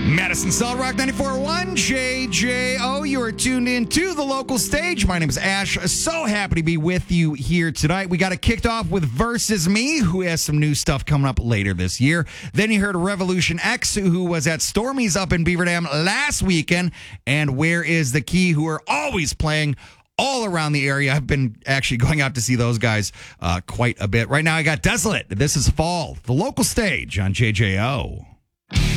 Madison Solid Rock 94.1 JJO. You are tuned in to the local stage. My name is Ash. So happy to be with you here tonight. We got it kicked off with Versus Me, who has some new stuff coming up later this year. Then you heard Revolution X, who was at Stormy's up in Beaver Dam last weekend. And Where Is the Key, who are always playing all around the area. I've been actually going out to see those guys quite a bit. Right now I got Desolate. This is Fall, the local stage on JJO.